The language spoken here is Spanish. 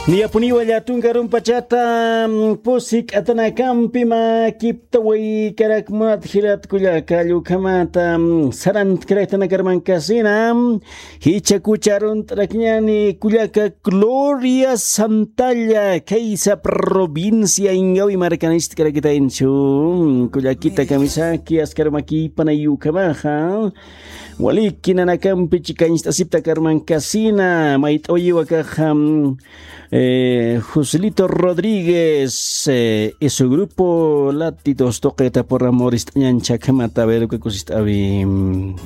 Niapuniwa yatungarum pachata pusik atanakampi makiptaway karakmat hirat kuya kalu kamata saran karatana karmankasina hicha kucharon trakñani kuyaka Gloria Santalla Keisa provincia ingawi markanist karakita inchu kuyakita kamisaki askarmaki panayukamaha Walikina nakampi chikainsta sipta karmankasina mait oye wakaham Joselito Rodríguez y su grupo Latidos Toqueta por Amor Ñancha Kamata ver que cosista